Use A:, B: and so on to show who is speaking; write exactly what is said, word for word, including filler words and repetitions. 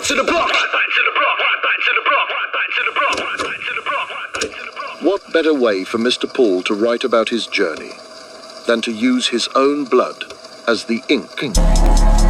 A: to the block. Right back to the block. Right back to the block. Right back to the block. Right back to the block. Right back to the block.
B: What better way for Mister Paul to write about his journey than to use his own blood as the ink?